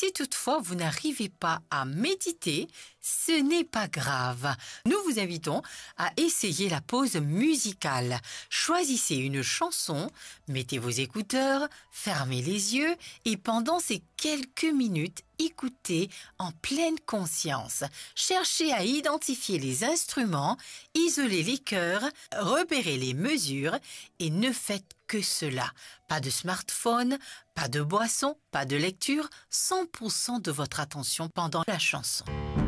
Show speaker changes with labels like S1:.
S1: Si toutefois vous n'arrivez pas à méditer, ce n'est pas grave. Nous vous invitons à essayer la pause musicale. Choisissez une chanson, mettez vos écouteurs, fermez les yeux et pendant ces quelques minutes, écoutez en pleine conscience. Cherchez à identifier les instruments, isolez les chœurs, repérez les mesures et ne faites que cela. Pas de smartphone, pas de boisson, pas de lecture, 100% de votre attention pendant la chanson.